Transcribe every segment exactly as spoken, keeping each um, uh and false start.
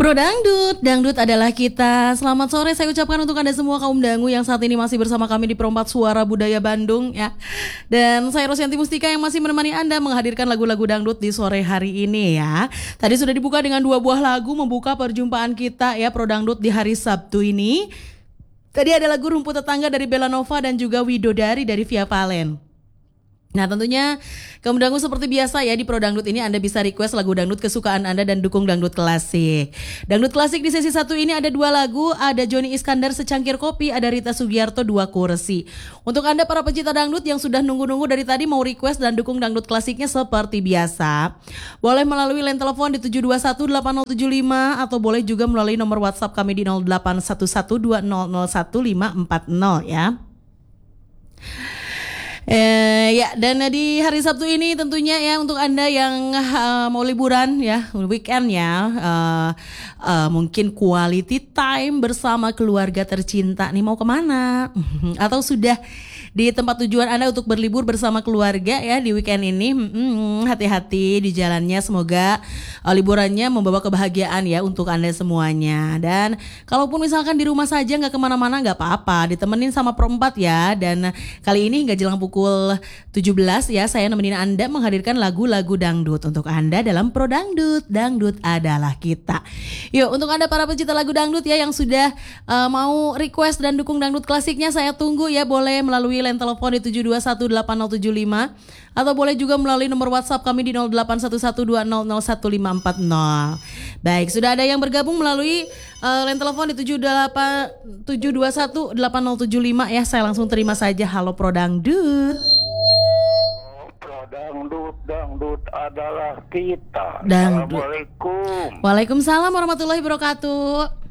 Pro Dangdut, Dangdut adalah kita. Selamat sore saya ucapkan untuk Anda semua kaum dangu yang saat ini masih bersama kami di Perompak Suara Budaya Bandung ya. Dan saya Rosyanti Mustika yang masih menemani Anda menghadirkan lagu-lagu dangdut di sore hari ini ya. Tadi sudah dibuka dengan dua buah lagu membuka perjumpaan kita ya Pro Dangdut di hari Sabtu ini. Tadi ada lagu Rumput Tetangga dari Bella Nova dan juga Widodari dari Via Valen. Nah tentunya kaum dangu seperti biasa ya di Pro Dangdut ini Anda bisa request lagu dangdut kesukaan Anda dan dukung dangdut klasik. Dangdut klasik di sesi satu ini ada dua lagu, ada Joni Iskandar Secangkir Kopi, ada Rita Sugiarto Dua Kursi. Untuk Anda para pecinta dangdut yang sudah nunggu-nunggu dari tadi mau request dan dukung dangdut klasiknya seperti biasa, boleh melalui line telepon di tujuh dua satu delapan nol tujuh lima atau boleh juga melalui nomor WhatsApp kami di nol delapan satu satu dua nol nol satu lima empat nol ya. Eh, ya dan di hari Sabtu ini tentunya ya untuk Anda yang uh, mau liburan ya weekend ya uh, uh, mungkin quality time bersama keluarga tercinta nih mau kemana atau sudah di tempat tujuan Anda untuk berlibur bersama keluarga ya di weekend ini, hmm, hati-hati di jalannya, semoga uh, liburannya membawa kebahagiaan ya untuk Anda semuanya. Dan kalaupun misalkan di rumah saja nggak kemana-mana nggak apa-apa, ditemenin sama perempat ya. Dan kali ini hingga jelang pukul tujuh belas ya saya nemenin Anda menghadirkan lagu-lagu dangdut untuk Anda dalam Pro Dangdut, Dangdut adalah kita. Yuk untuk Anda para pecinta lagu dangdut ya yang sudah uh, mau request dan dukung dangdut klasiknya, saya tunggu ya, boleh melalui line telepon di tujuh dua satu delapan nol tujuh lima atau boleh juga melalui nomor WhatsApp kami di nol delapan satu satu dua nol nol satu lima empat nol. Baik, sudah ada yang bergabung melalui uh, line telepon di tujuh dua satu delapan nol tujuh lima ya. Saya langsung terima saja. Halo Pro Dangdut. Pro Dangdut, dangdut adalah kita. Dangdut. Assalamualaikum. Waalaikumsalam warahmatullahi wabarakatuh.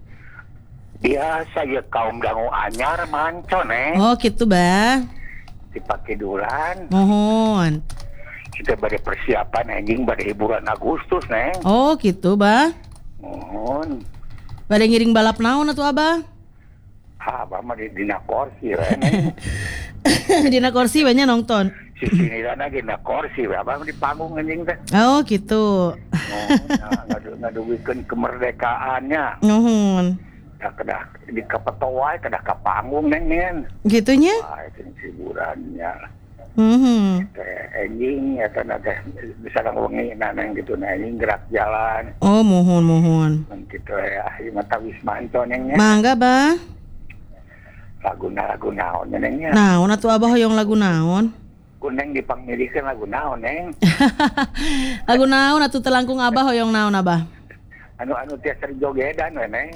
Biasa ya kaum dangu anyar mancon eh. Oh gitu bah. Dipakai dulan. Mohon. Kita pada persiapan anjing pada hiburan Agustus neng. Oh gitu bah. Mohon. Pada ngiring balap naon atuh abah? Ha, abah mah di dina kursi we neng. Dina kursi banyak nonton. Si sini lana dina kursi we abah di panggung anjing teh. Oh gitu. Oh, nah, ngadu ngaduwikeun kemerdekaannya. Nuhun. Ya kedah di kapetoa kedah ka panggung neng nen. Gitunya? Wah, itu hiburannya. Mhm. Teh anjing ya kan ada bisa ngomongin nanang gitu nah ini gerak jalan. Oh mohon mohon. Gitu ya, ieu mah tawis manton nengnya. Mangga bah. Laguna lagu naon nengnya. Naon atuh abah hoyong lagu naon? Kuneng dipangmilikeun lagu naon neng. Lagu naon atuh telangkung abah hoyong naon abah? Anu-anu tiasa dijogedan we neng.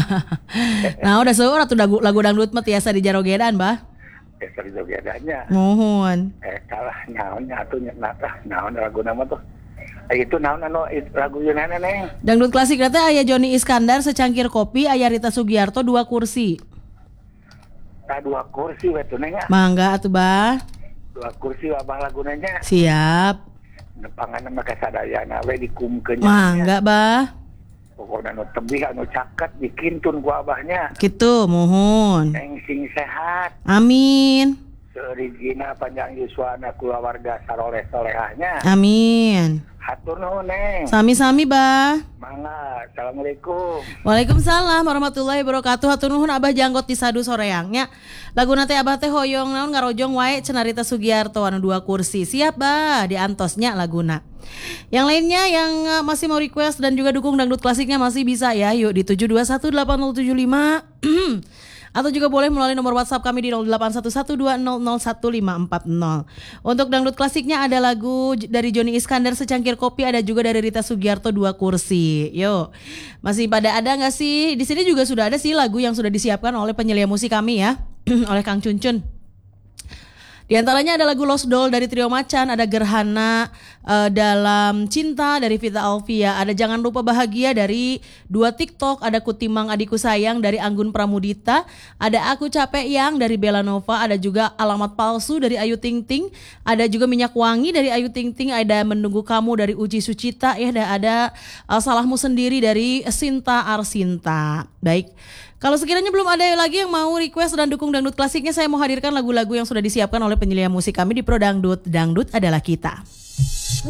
Nah udah seueur atuh lagu, lagu dangdut mah tiasa dijarogedan bah. Tiasa dijogedannya. Mohon. Eh kalah naonnya atuh nyata naon lagu nama tuh. Eh, itu naon anu lagu yeunana neng. Dangdut klasik teh aya Joni Iskandar Secangkir Kopi, aya Rita Sugiarto Dua Kursi. Ka dua kursi we tuh neng. Mangga atuh bah. Dua kursi abah lagunanya. Siap. Nepangan mah kasadayana we dikumkeun. Mangga bah. Pokoknya anu tebih anu caket dikintun ku abahnya. Gitu, mohon. Neng sing sehat. Amin. Seorigina panjang yuswana keluarga saroleh solehahnya. Amin. Hatur nuhun neng. Sami-sami bah. Mangga. Assalamualaikum. Waalaikumsalam warahmatullahi wabarakatuh. Hatur nuhun abah janggot di sadu soreangnya. Lagu nate abah teh hoyong naon ngarojong wae cenah Rita Sugiarto anu Dua Kursi. Siap bah diantosnya laguna. Yang lainnya yang masih mau request dan juga dukung dangdut klasiknya masih bisa ya. Yuk di tujuh dua satu delapan nol tujuh lima atau juga boleh melalui nomor WhatsApp kami di nol delapan satu satu dua nol nol satu lima empat nol. Untuk dangdut klasiknya ada lagu dari Joni Iskandar Secangkir Kopi, ada juga dari Rita Sugiarto Dua Kursi. Yuk. Masih pada ada enggak sih? Di sini juga sudah ada sih lagu yang sudah disiapkan oleh penyelia musik kami ya. Oleh Kang Cuncun. Di antaranya ada lagu Lost Doll dari Trio Macan, ada Gerhana uh, dalam Cinta dari Vita Alvia, ada Jangan Lupa Bahagia dari Dua TikTok, ada Kutimang Adikku Sayang dari Anggun Pramudita, ada Aku Capek Yang dari Bella Nova, ada juga Alamat Palsu dari Ayu Ting Ting, ada juga Minyak Wangi dari Ayu Ting Ting, ada Menunggu Kamu dari Uji Sucita, ya ada, ada uh, Salahmu Sendiri dari Sinta Arsinta. Baik. Kalau sekiranya belum ada lagi yang mau request dan dukung dangdut klasiknya, saya mau hadirkan lagu-lagu yang sudah disiapkan oleh penyelia musik kami di Pro Dangdut. Dangdut adalah kita.